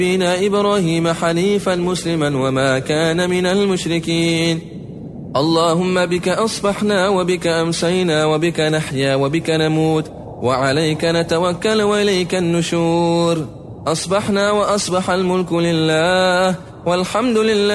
بنا إبراهيم حنيفا مسلما وما كان من المشركين. اللهم بك أصبحنا وبك أمسينا وبك نحيا وبك نموت وعليك نتوكل وإليك النشور. أصبحنا وأصبح الملك لله والحمد لله